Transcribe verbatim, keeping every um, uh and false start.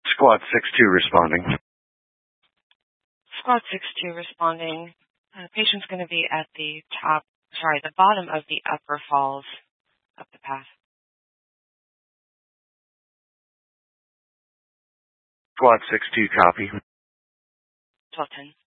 Squad six two responding. Squad six two responding. Uh, the patient's going to be at the top, sorry, the bottom of the upper falls up the path. Squad six two copy. twelve ten.